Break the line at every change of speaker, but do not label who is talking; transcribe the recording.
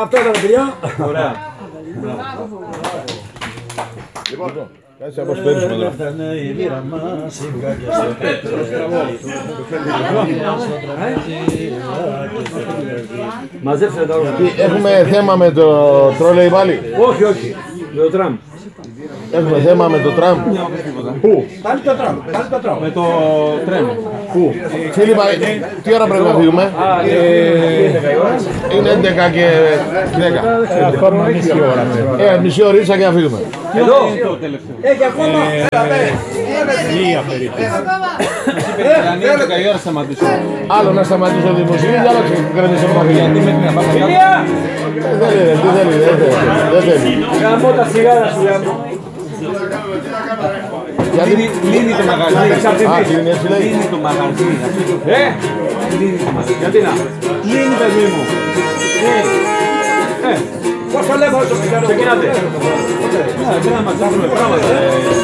Αυτό ήταν παιδιά.
Ωραία.
Λοιπόν, κάτσε να αποσπέρουμε τώρα.
Μαζέψτε τα όλα.
Έχουμε θέμα με το τρόλεϊ πάλι.
Όχι, όχι. Με το τραμ.
Έχουμε θέμα με το τραμ. Πού?
Πάλι το τραμ.
Με το τρένο.
Πού? Φίλιππα, τι ώρα πρέπει να φύγουμε? Είναι 11 και 10. Μισή ωρίτσα και να φύγουμε.
Εδώ.
Το τελευταίο.
Έχει ακόμα.
Μία περίπου. Αν είναι 11 η ώρα σταματήσω.
Άλλο να σταματήσω τη μουσική, άλλο ξεκινήσω να φύγουμε.
Γιατί μέχρι να πάμε να
Φιλία!
Δεν θέλει.
Γαμώ τα σιγάρα σου γαμώ.
Γιατί
Λύνει το μαγαζί.
κλείνει έτσι λέει.
Λύνει το μαγαζί. Λύνει το μαγαζί.
Γιατί να.
Λύνει παιδί μου.
Πόσο λέμε όσο ξεκινάτε.
Πρέπει να μαζέψουμε πράγματα.